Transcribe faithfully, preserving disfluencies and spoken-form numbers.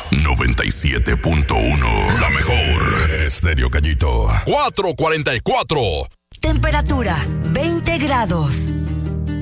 noventa y siete punto uno. La mejor. Estéreo Gallito. cuatrocientos cuarenta y cuatro. Temperatura veinte grados.